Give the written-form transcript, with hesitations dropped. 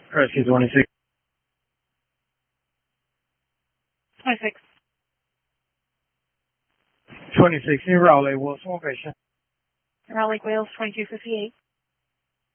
Rescue 26. 26. 26 in Raleigh, Wilson location. Raleigh, Wales, 2258.